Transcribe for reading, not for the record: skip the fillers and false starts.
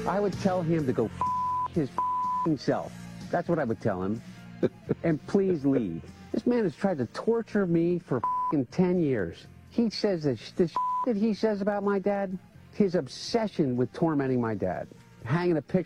I would tell him to go his self. That's what I would tell him. And please leave. This man has tried to torture me for 10 years. He says that he says about my dad, his obsession with tormenting my dad, hanging a picture